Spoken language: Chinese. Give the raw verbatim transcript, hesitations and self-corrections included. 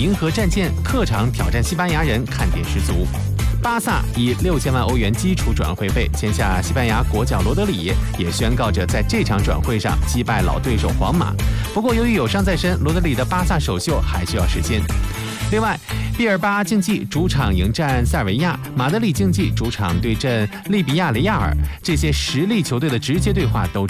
银河战舰客场挑战西班牙人，看点十足。巴萨以六千万欧元基础转会费签下西班牙国脚罗德里，也宣告着在这场转会上击败老对手皇马。不过，由于有伤在身，罗德里的巴萨首秀还需要时间。另外，毕尔巴竞技主场迎战塞尔维亚，马德里竞技主场对阵利比亚雷亚尔，这些实力球队的直接对话都